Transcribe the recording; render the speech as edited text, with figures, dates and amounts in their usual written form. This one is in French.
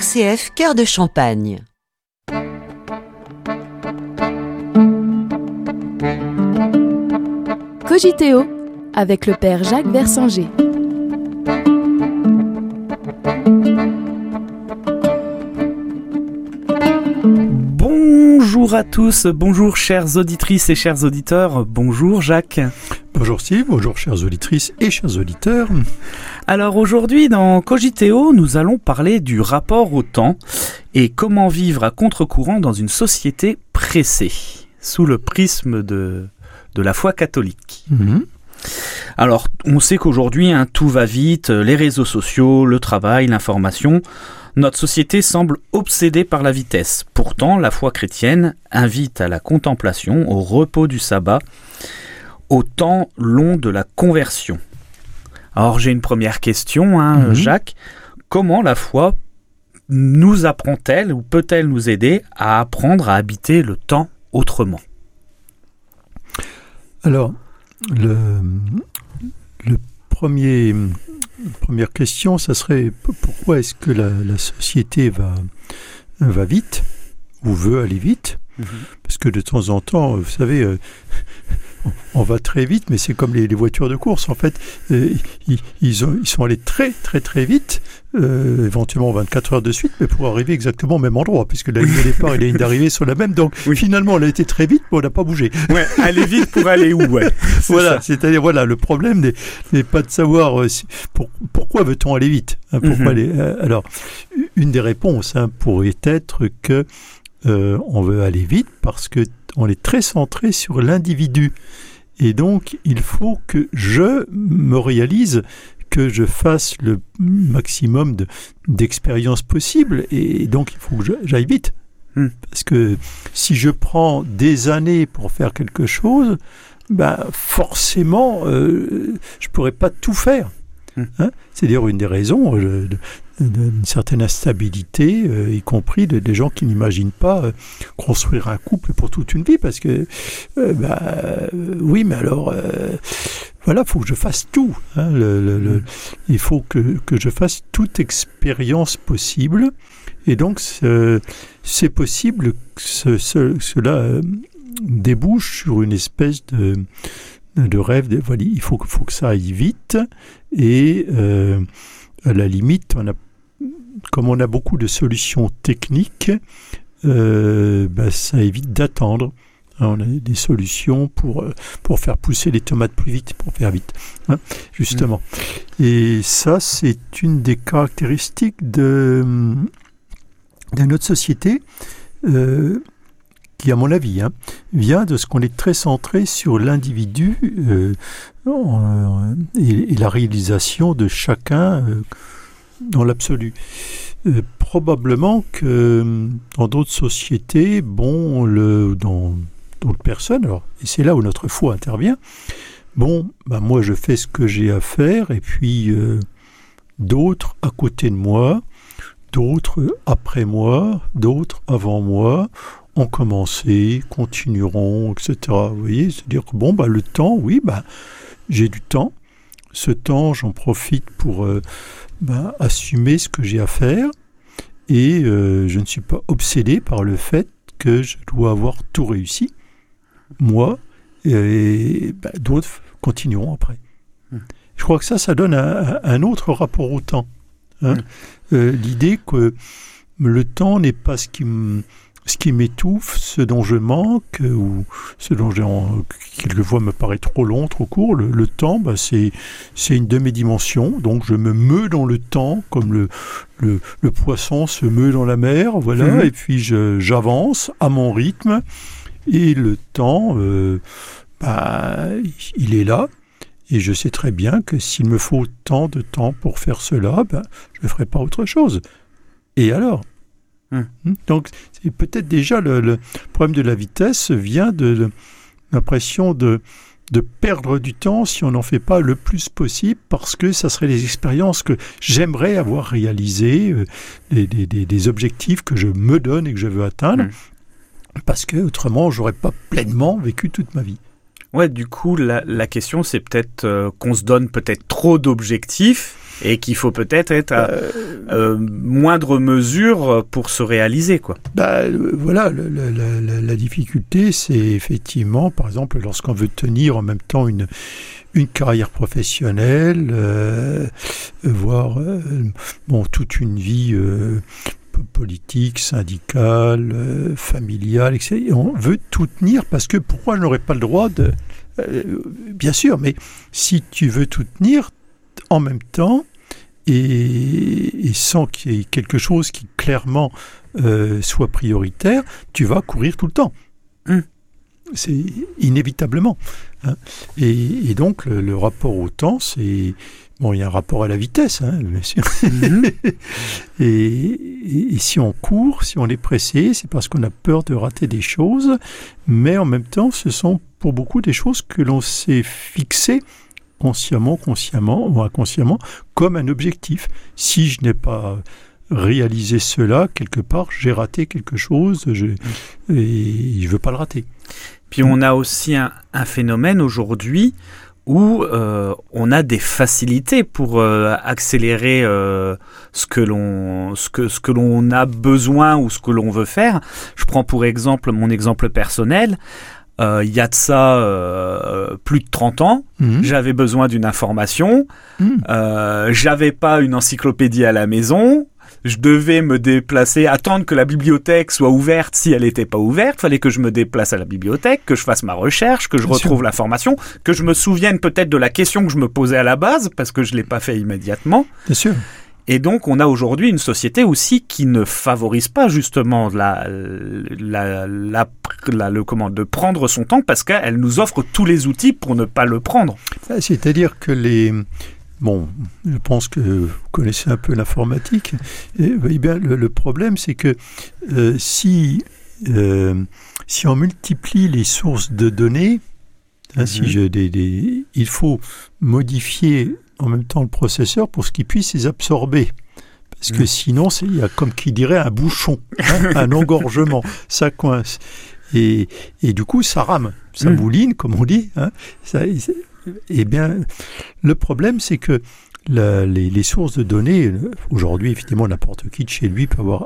RCF Cœur de Champagne. Cogiteo avec le père Jacques Versanger. Bonjour à tous, bonjour chères auditrices et chers auditeurs, bonjour Jacques. Bonjour Steve, bonjour chères auditrices et chers auditeurs. Alors aujourd'hui dans Cogiteo, nous allons parler du rapport au temps et comment vivre à contre-courant dans une société pressée, sous le prisme de la foi catholique. Alors on sait qu'aujourd'hui tout va vite, les réseaux sociaux, le travail, l'information. Notre société semble obsédée par la vitesse. Pourtant, la foi chrétienne invite à la contemplation, au repos du sabbat, au temps long de la conversion. Alors, j'ai une première question, Jacques. Comment la foi nous apprend-elle ou peut-elle nous aider à apprendre à habiter le temps autrement ? Alors, première question, ça serait pourquoi est-ce que la société va vite ou veut aller vite ? Parce que de temps en temps, vous savez, on va très vite, mais c'est comme les voitures de course. En fait, ils sont allés très très très vite, éventuellement 24 heures de suite, mais pour arriver exactement au même endroit, puisque la ligne de départ et la ligne d'arrivée sont la même. Donc finalement, on a été très vite, mais on n'a pas bougé. Ouais, aller vite pour aller où ? Voilà, c'est-à-dire le problème n'est pas de savoir pourquoi veut-on aller vite. Alors, une des réponses pourrait être que on veut aller vite parce que on est très centré sur l'individu. Et donc, il faut que je me réalise, que je fasse le maximum d'expériences possibles. Et donc, il faut que j'aille vite. Parce que si je prends des années pour faire quelque chose, forcément, je ne pourrais pas tout faire. C'est d'ailleurs une des raisons d'une certaine instabilité, y compris des gens qui n'imaginent pas construire un couple pour toute une vie, parce que oui, mais alors faut que je fasse tout. Il faut que je fasse toute expérience possible, et donc c'est possible que cela débouche sur une espèce de rêve. Il faut que ça aille vite, et à la limite, comme on a beaucoup de solutions techniques, ça évite d'attendre. On a des solutions pour faire pousser les tomates plus vite, pour faire vite, justement. Et ça, c'est une des caractéristiques de notre société, qui, à mon avis, vient de ce qu'on est très centré sur l'individu et la réalisation de chacun dans l'absolu. Probablement que dans d'autres sociétés, dans d'autres personnes, et c'est là où notre foi intervient, moi je fais ce que j'ai à faire, et puis d'autres à côté de moi, d'autres après moi, d'autres avant moi, ont commencé, continueront, etc. Vous voyez, c'est-à-dire que le temps, j'ai du temps. Ce temps, j'en profite pour assumer ce que j'ai à faire, et je ne suis pas obsédé par le fait que je dois avoir tout réussi, moi, et d'autres continueront après. Je crois que ça donne un autre rapport au temps. L'idée que le temps n'est pas ce qui m'étouffe, ce dont je manque, ou ce dont quelquefois me paraît trop long, trop court. Le temps, c'est une de mes dimensions, donc je me meus dans le temps, comme le poisson se meut dans la mer, et puis j'avance à mon rythme, et le temps, il est là, et je sais très bien que s'il me faut tant de temps pour faire cela, je ne ferai pas autre chose. Et alors ? Donc, c'est peut-être déjà le problème de la vitesse vient de l'impression de perdre du temps si on n'en fait pas le plus possible, parce que ça serait des expériences que j'aimerais avoir réalisées, des objectifs que je me donne et que je veux atteindre, parce que autrement, j'aurais pas pleinement vécu toute ma vie. Ouais, du coup, la question, c'est peut-être qu'on se donne peut-être trop d'objectifs Et qu'il faut peut-être être à moindre mesure pour se réaliser, quoi. Voilà, la difficulté, c'est effectivement, par exemple, lorsqu'on veut tenir en même temps une carrière professionnelle, voire toute une vie politique, syndicale, familiale, etc. Et on veut tout tenir parce que pourquoi je n'aurais pas le droit de... bien sûr, mais si tu veux tout tenir en même temps et sans qu'il y ait quelque chose qui clairement soit prioritaire, tu vas courir tout le temps. C'est inévitablement. Hein. Et donc le rapport au temps, c'est... Bon, il y a un rapport à la vitesse, hein, bien sûr. Et si on court, si on est pressé, c'est parce qu'on a peur de rater des choses, mais en même temps, ce sont pour beaucoup des choses que l'on s'est fixées consciemment ou inconsciemment comme un objectif. Si je n'ai pas réalisé cela, quelque part, j'ai raté quelque chose et je ne veux pas le rater. Puis on a aussi un phénomène aujourd'hui où on a des facilités pour accélérer ce que l'on a besoin ou ce que l'on veut faire. Je prends pour exemple mon exemple personnel. Il y a de ça plus de 30 ans, j'avais besoin d'une information, j'avais pas une encyclopédie à la maison, je devais me déplacer, attendre que la bibliothèque soit ouverte si elle n'était pas ouverte, fallait que je me déplace à la bibliothèque, que je fasse ma recherche, que je retrouve l'information, que je me souvienne peut-être de la question que je me posais à la base, parce que je ne l'ai pas fait immédiatement. Bien sûr. Et donc, on a aujourd'hui une société aussi qui ne favorise pas justement de prendre son temps parce qu'elle nous offre tous les outils pour ne pas le prendre. C'est-à-dire que je pense que vous connaissez un peu l'informatique. Le problème, c'est que si on multiplie les sources de données, il faut modifier en même temps le processeur pour qu'il puisse les absorber. Parce que sinon, il y a comme qui dirait un bouchon, un engorgement, ça coince. Et du coup, ça rame, ça mouline, comme on dit. Eh bien, le problème, c'est que les sources de données, aujourd'hui, effectivement, n'importe qui de chez lui peut avoir